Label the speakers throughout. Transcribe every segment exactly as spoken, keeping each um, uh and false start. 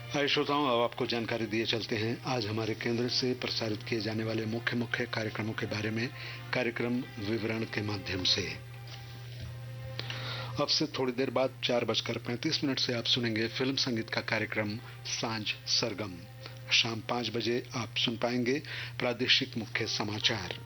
Speaker 1: आइए श्रोताओं, अब आपको जानकारी दिए चलते हैं आज हमारे केंद्र से प्रसारित किए जाने वाले मुख्य मुख्य कार्यक्रमों के बारे में कार्यक्रम विवरण के माध्यम से। अब से थोड़ी देर बाद चार बजकर पैंतीस मिनट से आप सुनेंगे फिल्म संगीत का कार्यक्रम सांझ सरगम। शाम पांच बजे आप सुन पाएंगे प्रादेशिक मुख्य समाचार।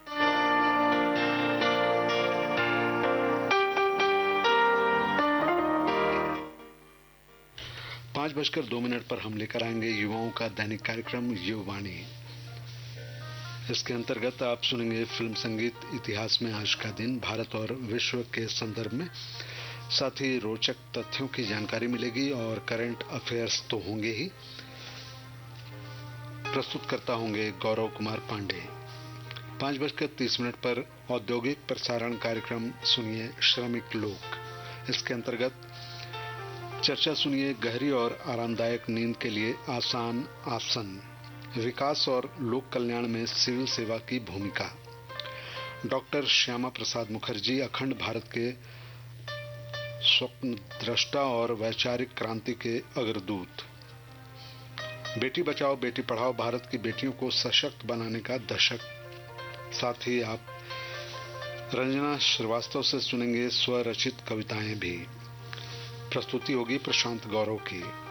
Speaker 1: पांच बजकर दो मिनट पर हम लेकर आएंगे युवाओं का दैनिक कार्यक्रम युवावाणी। इसके अंतर्गत आप सुनेंगे फिल्म संगीत इतिहास में आज का दिन, भारत और विश्व के संदर्भ में, साथ ही रोचक तथ्यों की जानकारी मिलेगी और करंट अफेयर्स तो होंगे ही। प्रस्तुत करता होंगे गौरव कुमार पांडे। पांच बजकर तीस मिनट पर औद्योगिक प्रसारण कार्यक्रम सुनिए श्रमिक लोक। इसके अंतर्गत चर्चा सुनिए गहरी और आरामदायक नींद के लिए आसान आसन, विकास और लोक कल्याण में सिविल सेवा की भूमिका। डॉक्टर श्यामा प्रसाद मुखर्जी अखंड भारत के स्वप्न दृष्टा और वैचारिक क्रांति के अग्रदूत। बेटी बचाओ बेटी पढ़ाओ, भारत की बेटियों को सशक्त बनाने का दशक। साथ ही आप रंजना श्रीवास्तव से सुनेंगे स्वरचित कविताएं भी। प्रस्तुति होगी प्रशांत गौरव की।